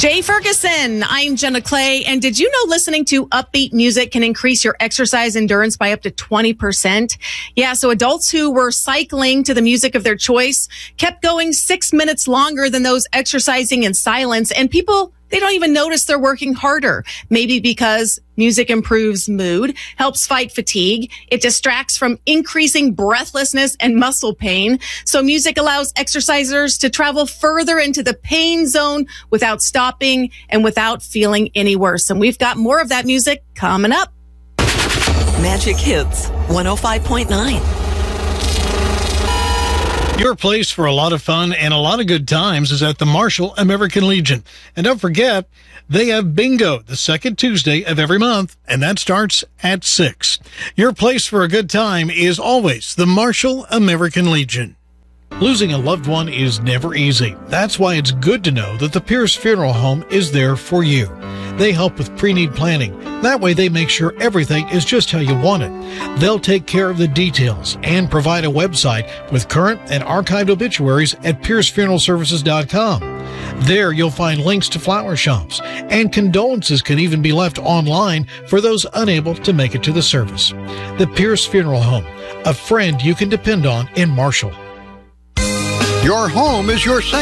Jay Ferguson, I'm Jenna Clay, and did you know listening to upbeat music can increase your exercise endurance by up to 20%? Yeah, so adults who were cycling to the music of their choice kept going 6 minutes longer than those exercising in silence, and people, they don't even notice they're working harder. Maybe because music improves mood, helps fight fatigue. It distracts from increasing breathlessness and muscle pain. So music allows exercisers to travel further into the pain zone without stopping and without feeling any worse. And we've got more of that music coming up. Magic Hits 105.9. Your place for a lot of fun and a lot of good times is at the Marshall American Legion. And don't forget, they have bingo the second Tuesday of every month, and that starts at 6. Your place for a good time is always the Marshall American Legion. Losing a loved one is never easy. That's why it's good to know that the Pierce Funeral Home is there for you. They help with pre-need planning. That way they make sure everything is just how you want it. They'll take care of the details and provide a website with current and archived obituaries at piercefuneralservices.com. There you'll find links to flower shops, and condolences can even be left online for those unable to make it to the service. The Pierce Funeral Home, a friend you can depend on in Marshall. Your home is your